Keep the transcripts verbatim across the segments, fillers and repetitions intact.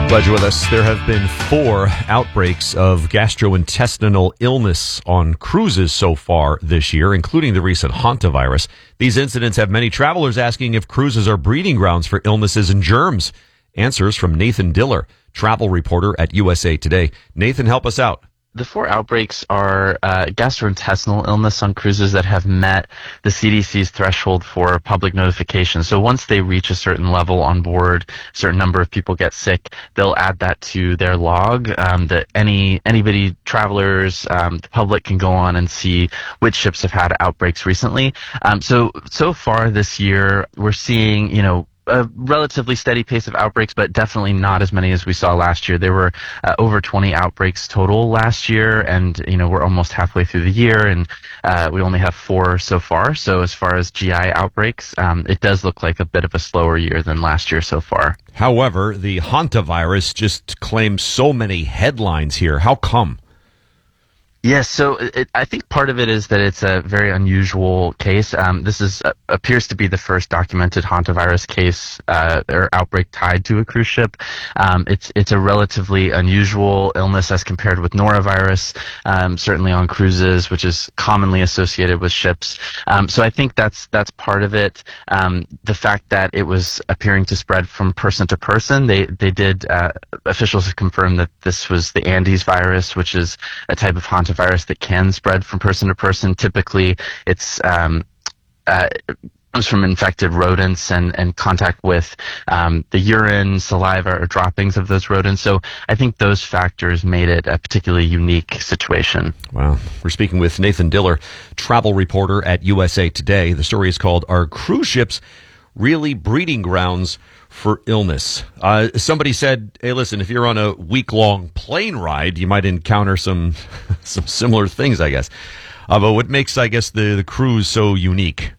Glad you're with us. There have been four outbreaks of gastrointestinal illness on cruises so far this year, including the recent hantavirus. These incidents have many travelers asking if cruises are breeding grounds for illnesses and germs. Answers from Nathan Diller, travel reporter at U S A Today. Nathan, help us out. The four outbreaks are uh, gastrointestinal illness on cruises that have met the C D C's threshold for public notification. So once they reach a certain level on board, a certain number of people get sick, they'll add that to their log. Um, that any anybody, travelers, um, the public can go on and see which ships have had outbreaks recently. Um, so so far this year, we're seeing, you know, a relatively steady pace of outbreaks, but definitely not as many as we saw last year. There were uh, over twenty outbreaks total last year, and you know we're almost halfway through the year, and uh, we only have four so far. So as far as G I outbreaks, um, it does look like a bit of a slower year than last year so far. However, the hantavirus just claims so many headlines here. How come? Yes, so it, I think part of it is that it's a very unusual case. Um, this is uh, appears to be the first documented hantavirus case uh, or outbreak tied to a cruise ship. Um, it's it's a relatively unusual illness as compared with norovirus, um, certainly on cruises, which is commonly associated with ships. Um, so I think that's that's part of it. Um, the fact that it was appearing to spread from person to person. They they did uh, officials have confirmed that this was the Andes virus, which is a type of hantavirus virus that can spread from person to person. Typically, it's um, uh, comes from infected rodents and, and contact with um, the urine, saliva, or droppings of those rodents. So I think those factors made it a particularly unique situation. Wow. We're speaking with Nathan Diller, travel reporter at U S A Today. The story is called, Are Cruise Ships Really Breeding Grounds for Illness? Uh, somebody said, hey, listen, if you're on a week-long plane ride, you might encounter some some similar things, I guess. Uh, but what makes, I guess, the, the cruise so unique?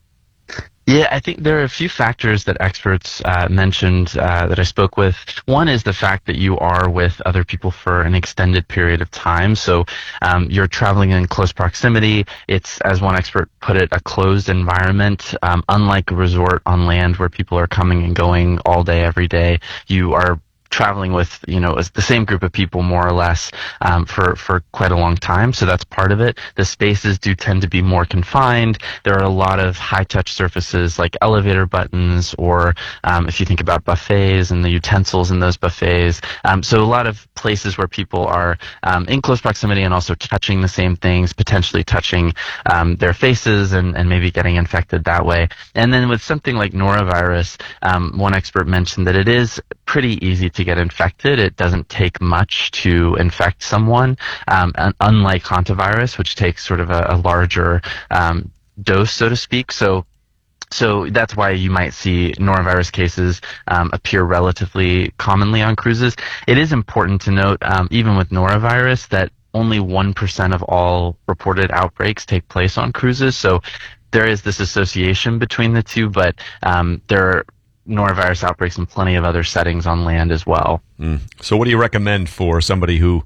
Yeah, I think there are a few factors that experts uh, mentioned uh, that I spoke with. One is the fact that you are with other people for an extended period of time. So um, you're traveling in close proximity. It's, as one expert put it, a closed environment. Um, unlike a resort on land where people are coming and going all day, every day, you are traveling with, you know, the same group of people more or less um, for, for quite a long time. So that's part of it. The spaces do tend to be more confined. There are a lot of high-touch surfaces like elevator buttons, or um, if you think about buffets and the utensils in those buffets. Um, so a lot of places where people are um, in close proximity and also touching the same things, potentially touching um, their faces and, and maybe getting infected that way. And then with something like norovirus, um, one expert mentioned that it is pretty easy to get infected. It doesn't take much to infect someone, um, and unlike hantavirus, which takes sort of a, a larger um, dose, so to speak. So So that's why you might see norovirus cases um, appear relatively commonly on cruises. It is important to note, um, even with norovirus, that only one percent of all reported outbreaks take place on cruises. So there is this association between the two, but um, there are norovirus outbreaks in plenty of other settings on land as well. Mm. So what do you recommend for somebody who